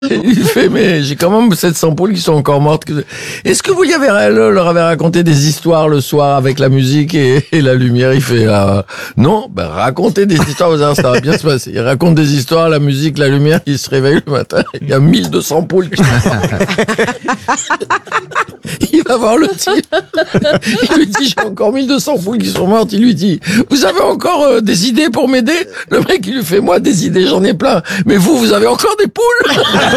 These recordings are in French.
Il fait, mais j'ai quand même 700 poules qui sont encore mortes. Est-ce que vous leur avez raconté des histoires le soir avec la musique et la lumière? Il fait, non, racontez des histoires aux heures, ça va bien se passer. Il raconte des histoires, la musique, la lumière, il se réveille le matin, il y a 1200 poules qui sont mortes. Il va voir le type. Il lui dit, j'ai encore 1200 poules qui sont mortes. Il lui dit, vous avez encore des idées pour m'aider? Le mec, il lui fait, moi, des idées, j'en ai plein. Mais vous avez encore des poules?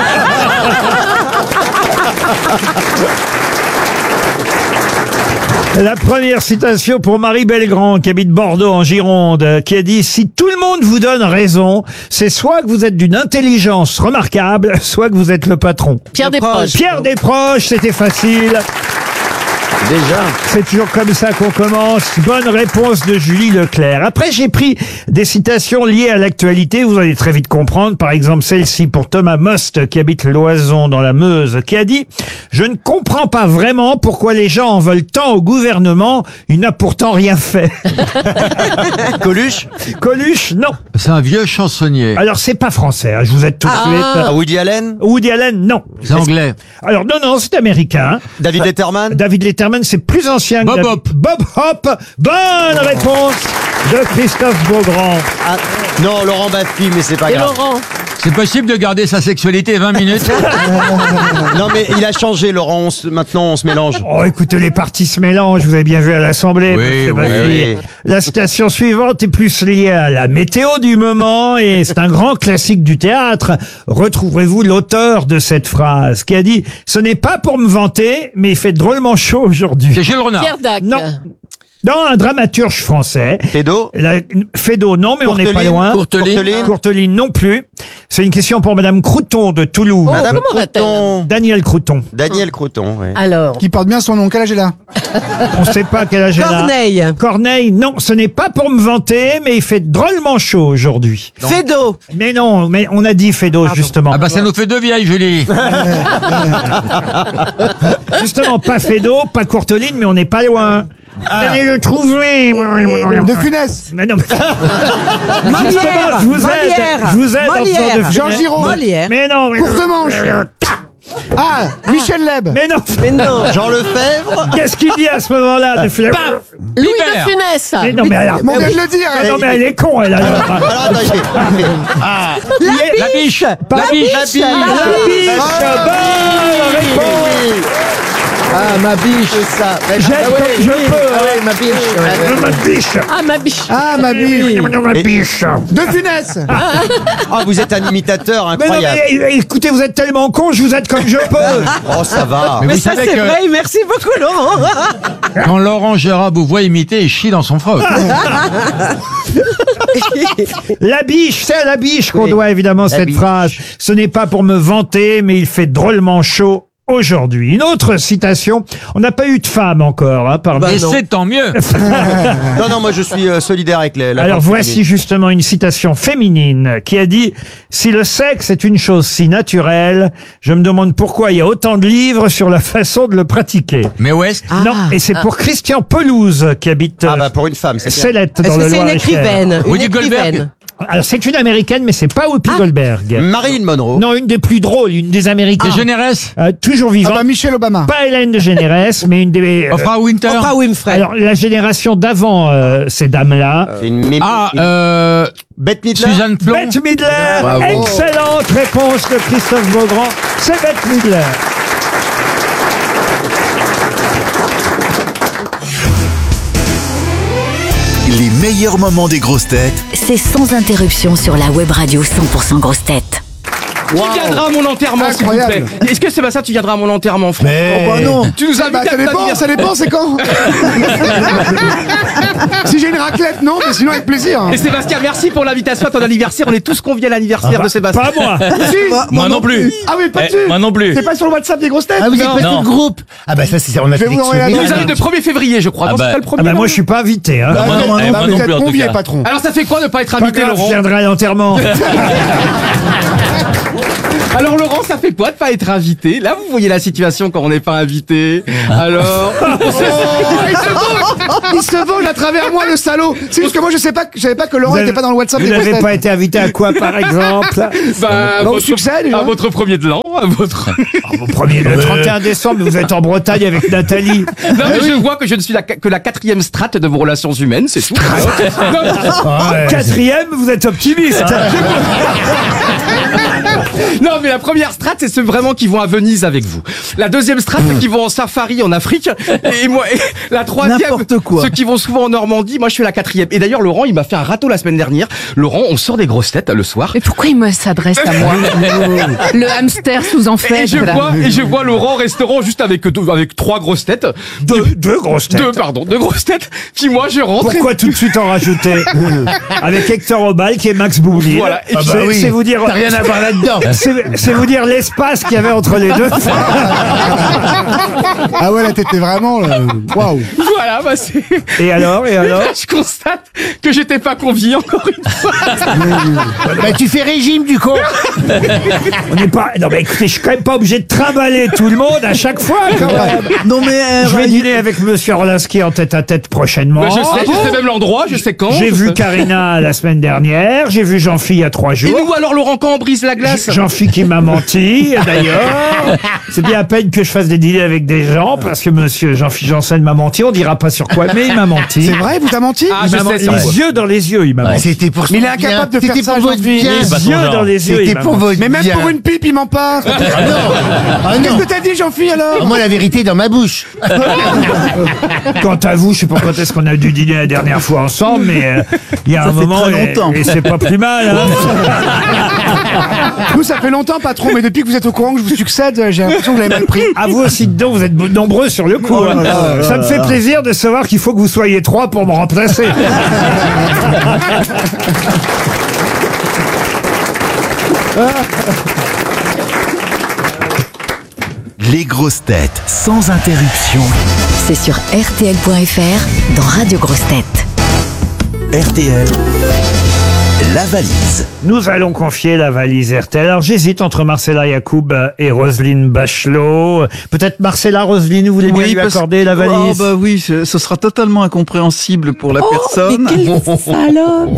La première citation pour Marie Belgrand, qui habite Bordeaux en Gironde, qui a dit « Si tout le monde vous donne raison, c'est soit que vous êtes d'une intelligence remarquable, soit que vous êtes le patron. » Pierre Desproges. Pierre Desproges, c'était facile. Déjà. C'est toujours comme ça qu'on commence. Bonne réponse de Julie Leclerc. Après, j'ai pris des citations liées à l'actualité. Vous allez très vite comprendre. Par exemple, celle-ci pour Thomas Most, qui habite Loison dans la Meuse, qui a dit « Je ne comprends pas vraiment pourquoi les gens en veulent tant au gouvernement. Il n'a pourtant rien fait. » Coluche? Coluche, non. C'est un vieux chansonnier. Alors, c'est pas français, hein, je vous aide tout de suite. Woody Allen? Woody Allen, non. C'est anglais. Alors, non, c'est américain. David Letterman? David Letterman, c'est plus ancien que Bob Hope. Bob Hope. Bonne réponse de Christophe Beaugrand. Ah, non, Laurent Baffy, mais c'est pas Et grave. Laurent. C'est possible de garder sa sexualité 20 minutes? Non, mais il a changé, Laurent. Maintenant, on se mélange. Oh, écoutez, les partis se mélangent. Vous avez bien vu à l'Assemblée. Oui, monsieur oui, Baffy. oui. La citation suivante est plus liée à la météo du moment et c'est un grand classique du théâtre. Retrouverez-vous l'auteur de cette phrase qui a dit « Ce n'est pas pour me vanter, mais il fait drôlement chaud aujourd'hui. C'est Gilles Renard. Pierre Dac. Non. » Non, un dramaturge français. Fédo? Fédo, non, mais on n'est pas loin. Courteline non plus. C'est une question pour Madame Crouton de Toulouse. Madame comment va-t-elle? Crouton. Daniel Crouton. Daniel Crouton, oui. Alors. Qui porte bien son nom. Quel âge elle a? On ne sait pas quel âge elle a. Corneille. Corneille, non, ce n'est pas pour me vanter, mais il fait drôlement chaud aujourd'hui. Fédo. Mais non, mais on a dit Fédo, justement. Ah bah ça nous fait deux vieilles, Julie. Justement, pas Fédo, pas Courteline, mais on n'est pas loin. Allez le trouver. De Funès. Mais non, mais... Molière. Justement, je vous aide en faisant de Jean Giraud. Molière. Mais non, mais... Courte manche. Ah, Michel Leb. Mais non. Mais non. Jean Lefebvre? Qu'est-ce qu'il dit à ce moment-là de Philippe? Louis de Funès. Mais non, mais alors... On vient de le dire. Ah non, mais elle est con, elle, alors. Alors, attendez. La biche. Pas- La biche. La biche. La biche. Bonne réponse. Ah, ma biche. C'est ça. J'aide comme je peux. ma biche. Ma biche. Ah, ma biche. Ah, ma biche. Ma biche. De Funès. Ah, vous êtes un imitateur Mais non, incroyable. mais écoutez, vous êtes tellement con, je vous aide comme je peux. Oh, ça va. Mais Mais vous ça, savez c'est que vrai. Merci beaucoup, Laurent. quand Laurent Gérard vous voit imiter, il chie dans son froc. La biche, c'est à la biche qu'on Oui. doit évidemment cette biche. phrase. Ce n'est pas pour me vanter, mais il fait drôlement chaud aujourd'hui. Une autre citation. On n'a pas eu de femme encore, hein, parmi Et c'est tant mieux. Non, moi je suis solidaire avec la Alors femme voici féminine. justement une citation féminine qui a dit « Si le sexe est une chose si naturelle, je me demande pourquoi il y a autant de livres sur la façon de le pratiquer. Mais West. » Non, et c'est pour Christian Pelouse qui habite Ah bah pour une femme, c'est bien. Célette dans Est-ce le que c'est une Loir-et-Cher. écrivaine? Une Whoopi Goldberg. écrivaine. Alors c'est une américaine, mais c'est pas Whoopi Goldberg. Marilyn Monroe. Non, une des plus drôles, une des américaines. C'est Généresse. Toujours Ah vivante. bah Michel Obama. Pas Hélène de Généresse, mais une des... Oprah Winter. Oprah Winfrey. alors, la génération d'avant ces dames-là. C'est une Bette Midler. Suzanne Plon. Bette Midler. Bravo. Excellente réponse de Christophe Beaugrand. C'est Bette Midler. Les meilleurs moments des grosses têtes C'est sans interruption sur la web radio 100% grosses têtes. Qui viendra à mon enterrement, s'il vous plaît? Incroyable. Est-ce que Sébastien, tu viendras à mon enterrement, frère? Mais... Oh bah non. Tu nous invites Bah, à ça ta dépend, anniversaire. ça dépend, c'est quand? Si j'ai une raclette, non, mais sinon avec plaisir. Et Sébastien, merci pour l'invitation à ton anniversaire. On est tous conviés à l'anniversaire de Sébastien. Pas moi. Si. Moi non plus. Ah oui, pas dessus. Moi non plus. C'est pas sur le WhatsApp des grosses têtes. Ah, vous êtes Non. pas Non. tout le groupe. Ah bah ça c'est on a Je vais fait vous envoyer la Il liste. nous invite le 1er février, je crois. Ah Non, bah. c'est pas le 1er. Ah bah moi non je suis pas invité. Hein. Bah, moi non, bah, moi vous non êtes plus, en tout convié, cas. patron. Alors ça fait quoi de pas être Pas invité, grave, je Laurent? viendrai à l'enterrement. Alors Laurent, ça fait quoi de pas être invité? Là, vous voyez la situation quand on n'est pas invité. Alors... Il se venge à travers moi, le salaud. C'est juste que moi, je savais pas que Laurent n'était pas dans le WhatsApp Vous des grosses n'avez têtes. pas été invité à quoi, par exemple? Au succès, déjà. à votre premier de l'an, à votre... Mon premier, le 31 décembre, vous êtes en Bretagne avec Nathalie. Non, mais je vois que je ne suis que la 4e strate de vos relations humaines, c'est tout. Quatrième, vous êtes optimiste. Non, mais la première strate, c'est ceux vraiment qui vont à Venise avec vous. La deuxième strate, ceux qui vont en safari en Afrique. Et moi, la troisième, ceux qui vont souvent en Normandie. Moi, je suis la 4e. Et d'ailleurs, Laurent, il m'a fait un râteau la semaine dernière. Laurent, on sort des grosses têtes le soir. Mais pourquoi il me s'adresse à moi? Le hamster sous en fait. Et je vois Laurent au restaurant juste avec 3 grosses têtes. Deux grosses têtes. Deux grosses têtes. Puis moi, je rentre. Pourquoi tout de suite en rajouter? Avec Hector Obal qui est Max Boublil. Voilà. Et puis, c'est vous dire. T'as rien à voir là-dedans. C'est vous dire l'espace qu'il y avait entre les deux. Ah ouais, là, t'étais vraiment, waouh. voilà, bah c'est... Et alors? Je constate que j'étais pas convié encore une fois. Bah, tu fais régime, du con. On n'est pas. Non, mais écoutez, je suis quand même pas obligé de trimballer tout le monde à chaque fois, quand même. Non mais Je vais dîner avec Monsieur Orlinski en tête-à-tête prochainement. Bah, je sais même l'endroit, je sais quand. J'ai vu Karina la semaine dernière, j'ai vu Jean-Phi il y a 3 Et jours. nous, alors, Laurent, quand on brise la glace? Jean-Phi qui m'a menti, d'ailleurs. C'est bien à peine que je fasse des dîners avec des gens, parce que monsieur Jean-Phi Janssen m'a menti. On dira pas sur quoi, mais il m'a menti. C'est vrai, vous t'as menti? Ah, Il je m'a sais menti. ça. Les yeux dans les yeux, il m'a menti. C'était pour Mais il est incapable de faire ça, C'était pour votre Jean-Philippe. bien. Les yeux dans les yeux, il C'était m'a pour menti. votre Mais même bien. pour une pipe, il ment pas. Ah Qu'est-ce non. que t'as dit, Jean-Philippe, alors? Moi, la vérité est dans ma bouche. Quant à vous, je sais pas quand est-ce qu'on a dû dîner la dernière fois ensemble, mais il y a un moment, très longtemps. et c'est pas plus mal. Hein. Nous, ça fait longtemps, patron, mais depuis que vous êtes au courant que je vous succède, j'ai l'impression que vous l'avez mal pris. À vous aussi dedans, vous êtes nombreux sur le coup. hein. Ça me fait plaisir de savoir qu'il faut que vous soyez 3 pour me remplacer. Les grosses têtes sans interruption. C'est sur RTL.fr dans Radio Grosses Têtes. RTL, la valise. Nous allons confier la valise RTL. Alors j'hésite entre Marcella Yacoub et Roselyne Bachelot. Peut-être Marcella, Roselyne, vous voulez bien lui accorder la valise? Oh bah oui, ce sera totalement incompréhensible pour la personne. Mais quelle salope!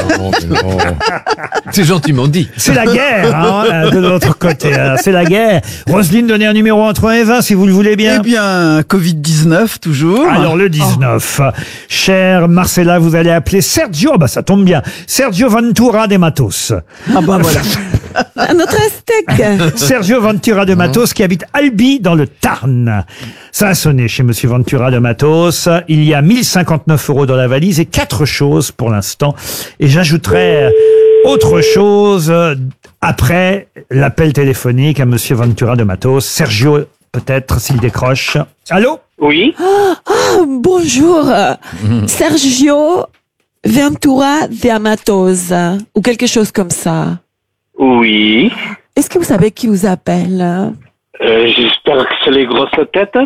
C'est gentiment dit. C'est la guerre, hein, de l'autre côté. hein. C'est la guerre. Roselyne, donnez un numéro entre 1 et 20 si vous le voulez bien. Eh bien, Covid-19 toujours. Alors le 19. Cher Marcella, vous allez appeler Sergio, bah ça tombe bien. Sergio Ventura de Matos. Ah bah voilà. Notre aztèque! Sergio Ventura de Matos qui habite Albi dans le Tarn. Ça a sonné chez monsieur Ventura de Matos. Il y a 1059 € dans la valise et 4 choses pour l'instant. Et j'ajouterai autre chose après l'appel téléphonique à monsieur Ventura de Matos. Sergio, peut-être, s'il décroche. Allô? Oui. Bonjour, Sergio Ventura de Matos, ou quelque chose comme ça. Oui. Est-ce que vous savez qui vous appelle? J'espère que c'est les grosses têtes.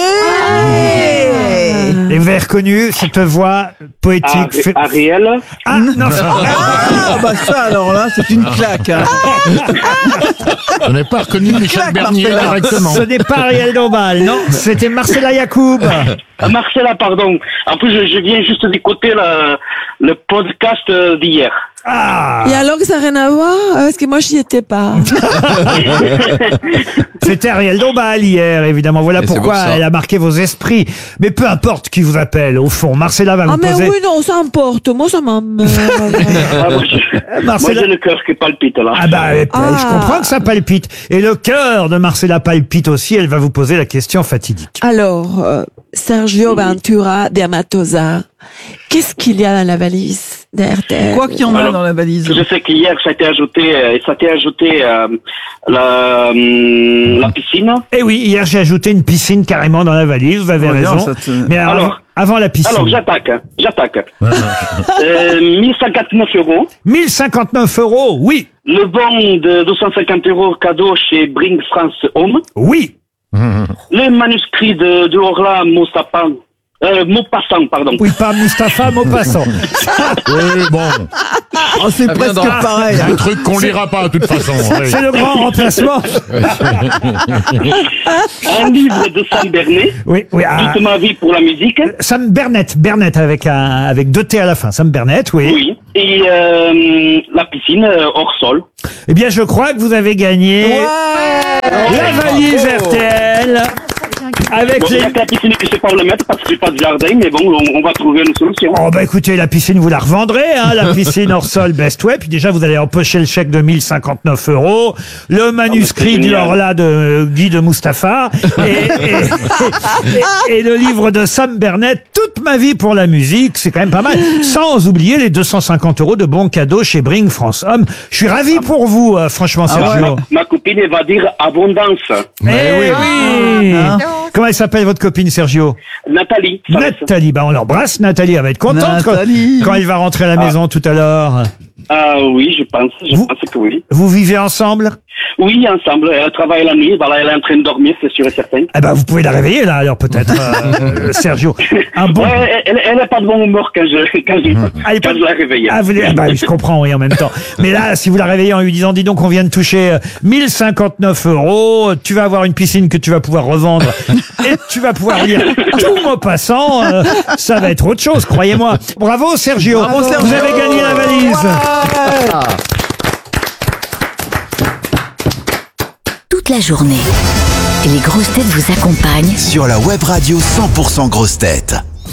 Et vous avez reconnu cette voix poétique. Ariel. Ah, non. Ah bah ça alors là, c'est une claque. Hein. On n'a pas reconnu Michel Bernier Marcella. directement. Ce n'est pas Ariel Dombal, non, c'était Marcella Yacoub. Marcella, pardon. En plus, je viens juste d'écouter le podcast d'hier. Ah, Et alors que ça n'a rien à voir? Parce que moi, j'y étais pas. c'était Ariel Dombal hier, évidemment. Voilà Et c'est pourquoi pour ça. elle a marqué vos esprits. Mais peu importe qui vous appelle, au fond. Marcella va Ah, vous mais poser... oui, non, ça importe. Moi, ça m'emmerde. Moi, Marcella... j'ai le cœur qui palpite là. Ah bah, je Ah. comprends que ça palpite. Et le cœur de Marcella palpite aussi. Elle va vous poser la question fatidique. Alors, Sergio Ventura de Matosa, qu'est-ce qu'il y a dans la valise d'RTL? Quoi qu'il y en a dans la valise. Je sais qu'hier, ça a été ajouté la piscine. Eh oui, hier j'ai ajouté une piscine carrément dans la valise. Vous avez Oh, bien, raison. ça te- Mais avant la piscine. Alors, j'attaque. 1059 €. 1059 €, oui. Le bon de 250 € cadeau chez Bring France Home. Oui. Les manuscrits de Orla Moussapan. Maupassant, pardon. Oui, pas Mustapha, Maupassant. Oui, bon. Oh, c'est presque pareil. C'est un truc qu'on lira pas, de toute façon. C'est le grand remplacement. Un livre de Sam Bernet. Oui, oui. Toute ma vie pour la musique. Sam Bernet avec 2 T à la fin. Sam Bernet, oui. Oui. Et la piscine hors sol. Eh bien, je crois que vous avez gagné la valise RTL. Avec Il y a que la piscine qui ne sait pas où le mettre parce que j'ai pas de jardin, mais bon, on va trouver une solution. Oh bah écoutez, la piscine vous la revendrez, hein, la piscine hors sol Best Way. Puis déjà vous allez empocher le chèque de 1059 €, le manuscrit du Horla de Guy de Mustapha et le livre de Sam Bernet, Toute ma vie pour la musique, c'est quand même pas mal. Sans oublier les 250 € de bons cadeaux chez Bring France Homme. Je suis ravi pour vous, franchement, Sergio. Ma copine, elle va dire abondance. Oui. Comment elle s'appelle votre copine, Sergio? Nathalie. Nathalie, bah on l'embrasse. Nathalie, elle va être contente quand elle va rentrer à la maison tout à l'heure. Oui, je pense que oui. Vous vivez ensemble? Oui, ensemble. Elle travaille la nuit, voilà, elle est en train de dormir, c'est sûr et certain. Eh ben, vous pouvez la réveiller là, alors peut-être, Sergio. Ouais, elle n'a pas de bon humeur quand je la réveille. Je comprends, oui, en même temps. Mais là, si vous la réveillez en lui disant, dis donc, on vient de toucher 1059 €, tu vas avoir une piscine que tu vas pouvoir revendre et tu vas pouvoir lire tout Maupassant, ça va être autre chose, croyez-moi. Bravo, Sergio. Bravo, Sergio. Vous avez gagné la valise. Toute la journée, les grosses têtes vous accompagnent sur la web radio 100% grosses têtes.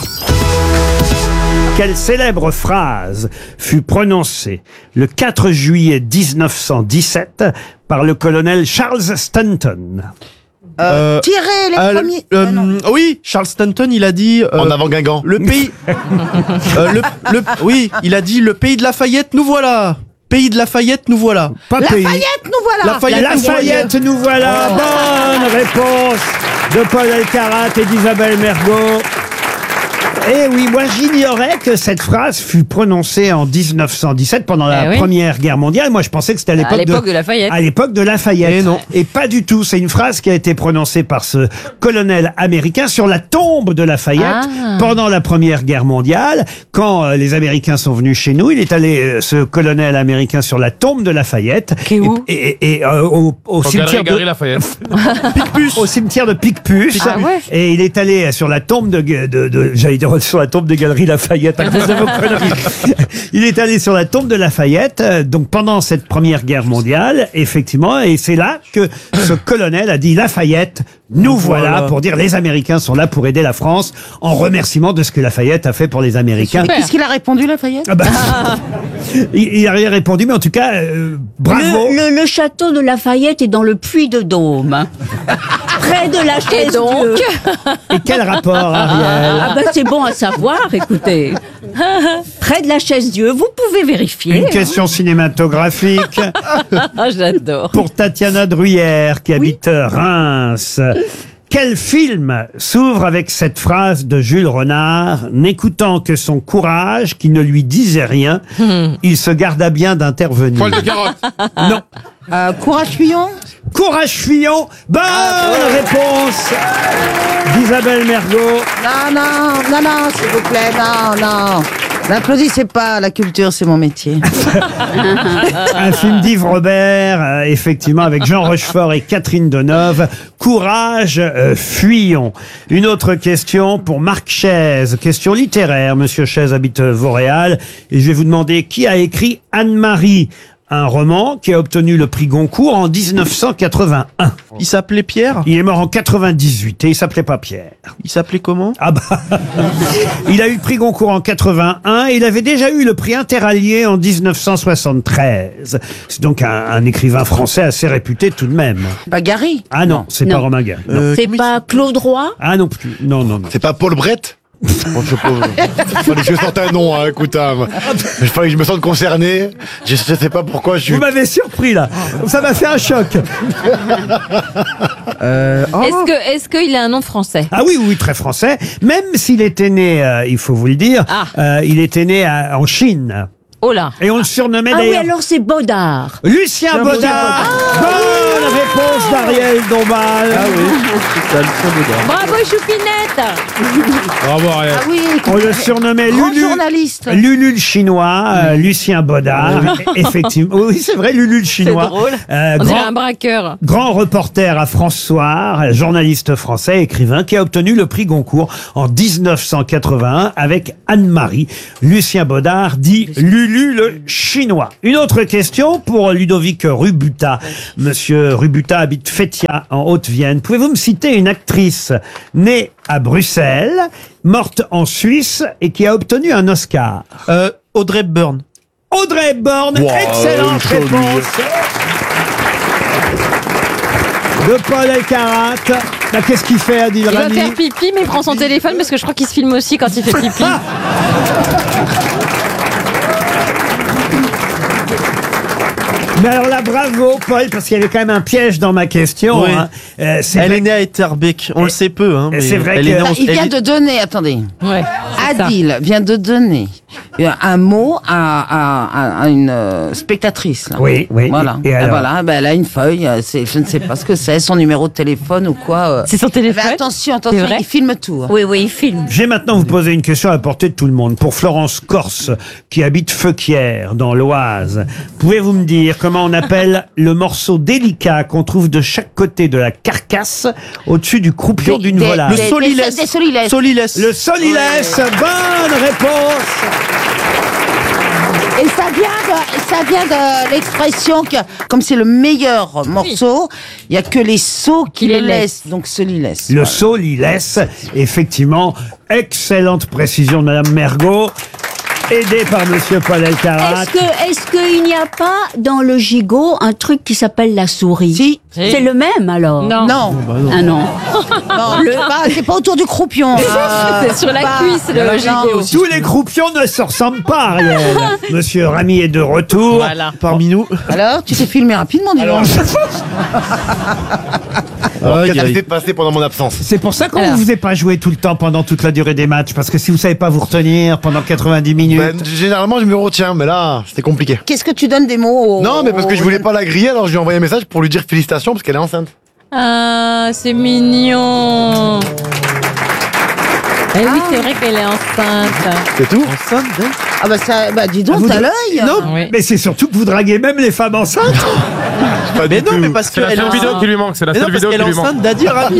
Quelle célèbre phrase fut prononcée le 4 juillet 1917 par le colonel Charles Stanton? Tirer les premiers. Oui, Charles Stanton, il a dit. En avant Guingamp. Le pays. Oui, il a dit le pays de Lafayette, nous voilà. Pays de Lafayette, nous voilà. Pas pays. Lafayette, nous voilà. Lafayette, nous voilà. Bonne réponse de Paul Elkarat et d'Isabelle Mergo. Eh oui, moi j'ignorais que cette phrase fut prononcée en 1917 pendant la Première Guerre mondiale. Moi je pensais que c'était à l'époque de Lafayette. À l'époque de Lafayette. Et non. Et pas du tout. C'est une phrase qui a été prononcée par ce colonel américain sur la tombe de Lafayette pendant la Première Guerre mondiale. Quand les Américains sont venus chez nous, il est allé, ce colonel américain, sur la tombe de Lafayette. Qui est où? Et au cimetière de Lafayette. Picpus. Au cimetière de Picpus. Ah ouais. Et il est allé sur la tombe j'allais dire sur la tombe de Galerie Lafayette à cause de vos conneries. Il est allé sur la tombe de Lafayette, donc pendant cette Première Guerre mondiale, effectivement, et c'est là que ce colonel a dit Lafayette, nous voilà, pour dire les Américains sont là pour aider la France, en remerciement de ce que Lafayette a fait pour les Américains. Qu'est-ce qu'il a répondu, Lafayette? Il a rien répondu, mais en tout cas, bravo. Le château de Lafayette est dans le Puy-de-Dôme. Près de la chaise Dieu. Et quel rapport, Ariel? Ah ben c'est bon à savoir, écoutez. Près de la chaise Dieu, vous pouvez vérifier. Une question cinématographique. J'adore. Pour Tatiana Druyère, qui habite Reims. Quel film s'ouvre avec cette phrase de Jules Renard: n'écoutant que son courage qui ne lui disait rien, il se garda bien d'intervenir. Poil de carotte. Non. Courage Fillon. Courage Fillon. Bonne réponse d'Isabelle Mergo. Non, s'il vous plaît, non. N'applaudissez pas, la culture, c'est mon métier. Un film d'Yves Robert, effectivement, avec Jean Rochefort et Catherine Deneuve. Courage, fuyons. Une autre question pour Marc Chaise, question littéraire. Monsieur Chaise habite Vauréal, et je vais vous demander qui a écrit Anne-Marie, un roman qui a obtenu le prix Goncourt en 1981. Il s'appelait Pierre? Il est mort en 98 et il s'appelait pas Pierre. Il s'appelait comment? Ah bah, il a eu le prix Goncourt en 81 et il avait déjà eu le prix Interallié en 1973. C'est donc un écrivain français assez réputé tout de même. Pas Gary? Ah non, c'est pas Romain Gary. C'est pas Claude Roy? Ah non plus. Non. C'est pas Paul Brett? Je sorte un nom, hein, écoute, il fallait que je me sente concerné. Je sais pas pourquoi Vous m'avez surpris là. Ça m'a fait un choc. Est-ce qu'il a un nom français? Ah oui, très français. Même s'il était né, il faut vous le dire, il était né en Chine. Oh là. Et on le surnommait Ah oui, d'ailleurs alors c'est Baudard. Lucien Baudard. Bonne réponse d'Ariel Dombal. Ah oui, c'est ça, Lucien Baudard. Bravo Choupinette. Bravo, Ariel. Ah oui, On le surnommait grand Lulu. journaliste. Lulu le chinois, Lucien Baudard. Effectivement. Oui, c'est vrai, Lulu le chinois. C'est drôle. On dirait un braqueur. Grand reporter à France Soir, journaliste français, écrivain, qui a obtenu le prix Goncourt en 1981 avec Anne-Marie. Lucien Baudard dit Lulu le chinois. Une autre question pour Ludovic Rubuta. Monsieur Rubuta habite Fétia en Haute-Vienne. Pouvez-vous me citer une actrice née à Bruxelles, morte en Suisse et qui a obtenu un Oscar? Audrey Hepburn. Audrey Hepburn, Wow, excellente joli. réponse de Paul Elkarat. Bah, qu'est-ce qu'il fait, Adil Il va Rami? faire pipi, mais il prend son téléphone parce que je crois qu'il se filme aussi quand il fait pipi. Mais alors là, bravo, Paul, parce qu'il y avait quand même un piège dans ma question. Oui. Hein. C'est Elle vrai est née à Etterbeek. On le sait peu. Hein, mais c'est vrai elle que- est née en- Il vient elle est- de donner, attendez. Ouais. Adil vient de donner un mot à une spectatrice. Là. Oui, oui. Voilà. Et alors Voilà, ben, elle a une feuille. Je ne sais pas ce que c'est, son numéro de téléphone ou quoi. C'est son téléphone. Mais attention, C'est vrai il filme tout. hein. Oui, oui, il filme. Je vais maintenant vous poser une question à la portée de tout le monde. Pour Florence Corse, qui habite Feuquières, dans l'Oise, pouvez-vous me dire comment on appelle le morceau délicat qu'on trouve de chaque côté de la carcasse, au-dessus du croupion d'une volaille? Le solilès. Des solilès. Solilès. Le solilès, bonne réponse. Et ça vient de l'expression que, comme c'est le meilleur morceau, il n'y a que les sots qui les laissent. Donc solilès. Le solilès, effectivement, excellente précision de Madame Mergot, aidée par Monsieur Paul Elkarat. Est-ce qu'il n'y a pas dans le gigot un truc qui s'appelle la souris? Si. C'est le même alors? Non. Non. Ah non. Non, c'est pas autour du croupion. C'est sur la cuisse, le gigot. Tous les croupions ne se ressemblent pas, Ariel. Monsieur Rami est de retour. Voilà. Parmi nous. Alors, tu t'es filmé rapidement, dis donc. Alors, qu'est-ce qui s'est passé pendant mon absence? C'est pour ça qu'on Alors. ne vous a pas joué tout le temps pendant toute la durée des matchs, parce que si vous savez pas vous retenir pendant 90 minutes. Ben, généralement, je me retiens, mais là, c'était compliqué. Qu'est-ce que tu donnes des mots Non, mais parce que je voulais pas la griller, alors je lui ai envoyé un message pour lui dire félicitations parce qu'elle est enceinte. Ah, c'est mignon. Eh oui, c'est vrai qu'elle est enceinte. C'est tout? Ah bah ça, bah dis donc, t'as l'œil. Non, Oui. mais c'est surtout que vous draguez même les femmes enceintes. Mais non, mais parce C'est la qu'elle seule vidéo qui lui manque. C'est la Mais non, seule parce vidéo qu'elle est qui lui manque. enceinte d'Adil Rami.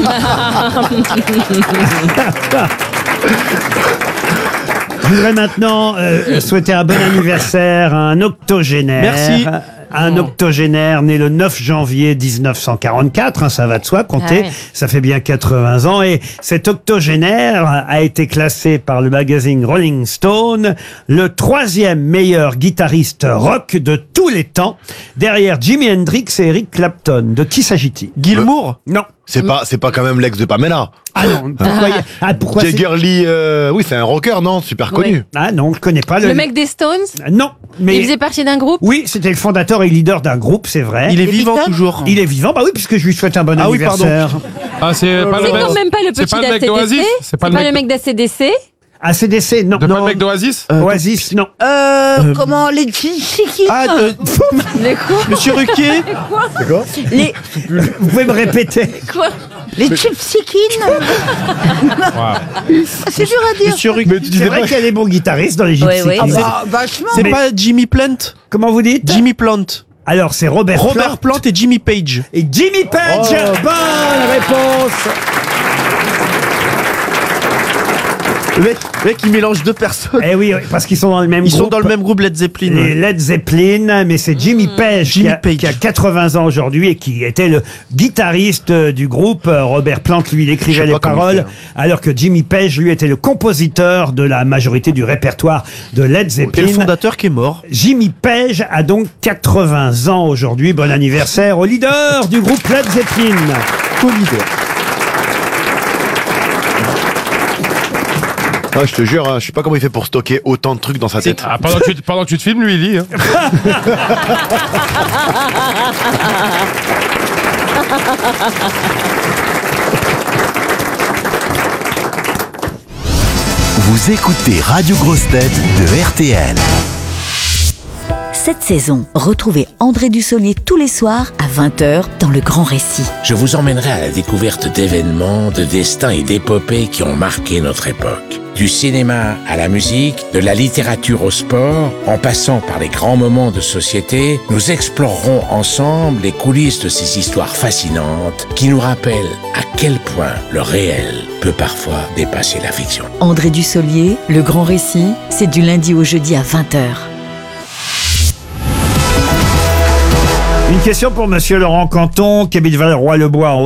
Je voudrais maintenant souhaiter un bon anniversaire à un octogénaire. Merci. Un octogénaire né le 9 janvier 1944, hein, ça va de soi, compter, Ah ouais. ça fait bien 80 ans. Et cet octogénaire a été classé par le magazine Rolling Stone le 3e meilleur guitariste rock de tous les temps, derrière Jimi Hendrix et Eric Clapton. De qui s'agit-il? Gilmour. Non. C'est pas quand même l'ex de Pamela. Ah non, pourquoi c'est- Jagger Lee, oui, c'est un rocker, non? Super connu. Ah non, je connais pas Le mec des Stones, Non, mais... il faisait partie d'un groupe. Oui, c'était le fondateur et leader d'un groupe, c'est vrai. Il est vivant toujours. Il est vivant, bah oui, puisque je lui souhaite un bon Ah oui, anniversaire. Ah, c'est pas C'est le quand même pas le c'est petit pas le mec d'ACDC. d'Oasis? C'est pas le mec d'ACDC. ACDC, non. de pas non. le mec d'Oasis? Oasis, non. Comment les chiquines Ah, Les quoi? Monsieur Ruquier. les, Vous pouvez me répéter? Quoi? les chiquines C'est dur à dire. Monsieur Ruquier. C'est vrai qu'il y a des bons guitaristes dans les Oui, Gypsy oui. Kings. Ah, vachement. C'est Mais- pas Jimmy Plant. Comment vous dites? Jimmy Plant. Alors, c'est Robert Plant et Jimmy Page. et Jimmy Page. Bonne réponse. Le mec, il mélange deux personnes. Eh oui, parce qu'ils sont dans le même Ils groupe. sont dans le même groupe Led Zeppelin. Les Led Zeppelin, mais c'est Jimmy Page, Jimmy Page. qui a 80 ans aujourd'hui et qui était le guitariste du groupe. Robert Plant, lui, il Je écrivait sais les pas comment paroles, il fait, alors que Jimmy Page, lui, était le compositeur de la majorité du répertoire de Led Et le Zeppelin. fondateur qui est mort. Jimmy Page a donc 80 ans aujourd'hui. Bon anniversaire au leader du groupe Led Zeppelin. Co-leader. Ah, je te jure, hein, je sais pas comment il fait pour stocker autant de trucs dans sa tête. Ah, pendant que tu te filmes, lui, il lit. Hein. Vous écoutez Radio Grosse Tête de RTL. cette saison. Retrouvez André Dussolier tous les soirs à 20h dans Le Grand Récit. Je vous emmènerai à la découverte d'événements, de destins et d'épopées qui ont marqué notre époque. Du cinéma à la musique, de la littérature au sport, en passant par les grands moments de société, nous explorerons ensemble les coulisses de ces histoires fascinantes qui nous rappellent à quel point le réel peut parfois dépasser la fiction. André Dussolier, Le Grand Récit, c'est du lundi au jeudi à 20h. Une question pour Monsieur Laurent Canton, qui habite Val-Roi-le-Bois.